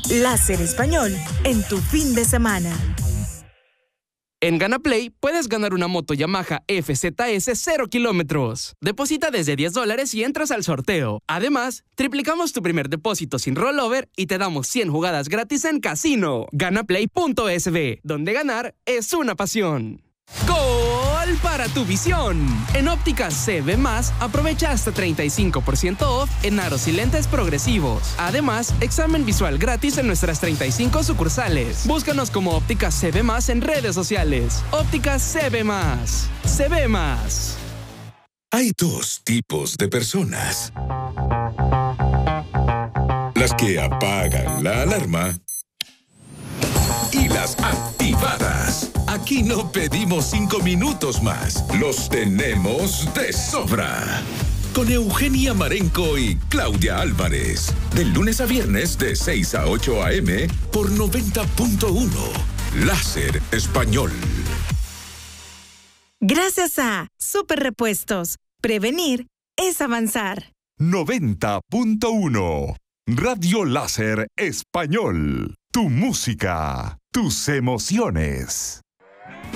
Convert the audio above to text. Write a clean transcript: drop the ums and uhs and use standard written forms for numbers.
Láser Español en tu fin de semana. En GanaPlay puedes ganar una moto Yamaha FZS 0 kilómetros. Deposita desde $10 y entras al sorteo. Además, triplicamos tu primer depósito sin rollover y te damos 100 jugadas gratis en casino. Ganaplay.sb, donde ganar es una pasión. ¡Gol para tu visión! En Ópticas CB+, aprovecha hasta 35% off en aros y lentes progresivos. Además, examen visual gratis en nuestras 35 sucursales. Búscanos como Ópticas CB+ en redes sociales. Ópticas CB+. CB+. Hay dos tipos de personas. Las que apagan la alarma y las activadas. Aquí no pedimos 5 minutos más. Los tenemos de sobra. Con Eugenia Marenco y Claudia Álvarez. De lunes a viernes de 6 a 8 a.m. por 90.1. Láser Español. Gracias a Super Repuestos. Prevenir es avanzar. 90.1. Radio Láser Español. Tu música, tus emociones.